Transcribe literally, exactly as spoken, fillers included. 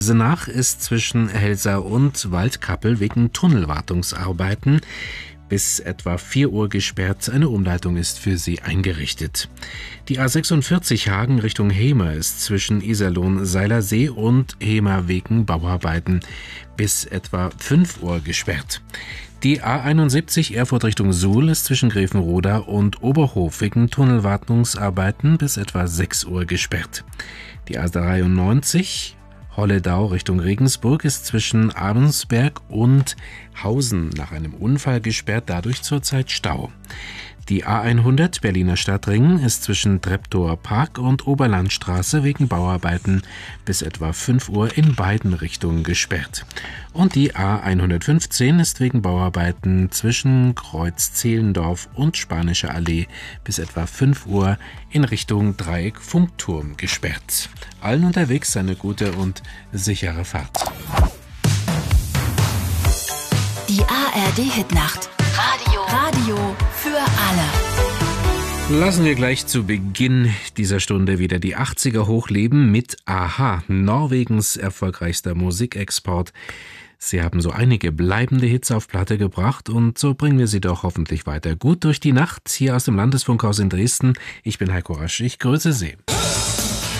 Senach ist zwischen Helsa und Waldkappel wegen Tunnelwartungsarbeiten bis etwa vier Uhr gesperrt. Eine Umleitung ist für sie eingerichtet. Die A sechsundvierzig Hagen Richtung Hemer ist zwischen Iserlohn-Seilersee und Hemer wegen Bauarbeiten bis etwa fünf Uhr gesperrt. Die A einundsiebzig Erfurt Richtung Suhl ist zwischen Grevenroda und Oberhof wegen Tunnelwartungsarbeiten bis etwa sechs Uhr gesperrt. Die A dreiundneunzig Holledau Richtung Regensburg ist zwischen Abensberg und Hausen nach einem Unfall gesperrt, dadurch zurzeit Stau. Die A hundert Berliner Stadtring ist zwischen Treptower Park und Oberlandstraße wegen Bauarbeiten bis etwa fünf Uhr in beiden Richtungen gesperrt. Und die A hundertfünfzehn ist wegen Bauarbeiten zwischen Kreuz Zehlendorf und Spanische Allee bis etwa fünf Uhr in Richtung Dreieck Funkturm gesperrt. Allen unterwegs eine gute und sichere Fahrt. Die A R D-Hitnacht. Radio. Radio für alle. Lassen wir gleich zu Beginn dieser Stunde wieder die achtziger hochleben mit a-ha, Norwegens erfolgreichster Musikexport. Sie haben so einige bleibende Hits auf Platte gebracht und so bringen wir sie doch hoffentlich weiter gut durch die Nacht hier aus dem Landesfunkhaus in Dresden. Ich bin Heiko Rasch, ich grüße Sie.